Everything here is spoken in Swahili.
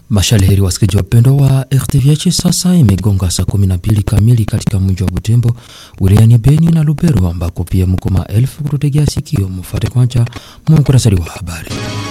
Mashaliheri wasikizaji wapendwa wa RTVH, sasa imegonga saa 12 kamili katika mji wa Butembo, wilayani Beni na Lubero, ambako pia mko maelfu kututegea sikio. Mfuate kwanza muhtasari wa habari.